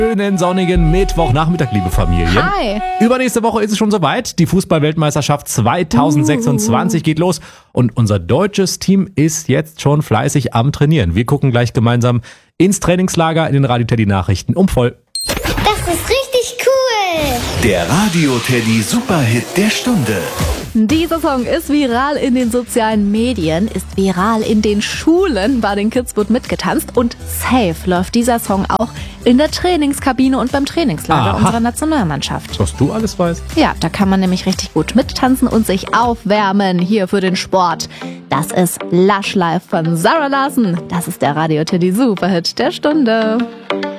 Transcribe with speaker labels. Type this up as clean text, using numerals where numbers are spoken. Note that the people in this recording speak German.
Speaker 1: Schönen sonnigen Mittwochnachmittag, liebe Familie.
Speaker 2: Hi.
Speaker 1: Übernächste Woche ist es schon soweit. Die Fußball-Weltmeisterschaft 2026 geht los. Und unser deutsches Team ist jetzt schon fleißig am Trainieren. Wir gucken gleich gemeinsam ins Trainingslager in den Radio Teddy Nachrichten um voll.
Speaker 3: Das ist richtig cool.
Speaker 4: Der Radio Teddy Superhit der Stunde.
Speaker 2: Dieser Song ist viral in den sozialen Medien, ist viral in den Schulen. Bei den Kids wird mitgetanzt und safe läuft dieser Song auch in der Trainingskabine und beim Trainingslager unserer Nationalmannschaft.
Speaker 1: Was du alles weißt.
Speaker 2: Ja, da kann man nämlich richtig gut mittanzen und sich aufwärmen hier für den Sport. Das ist Lush Life von Zara Larsson. Das ist der Radio Teddy Superhit der Stunde.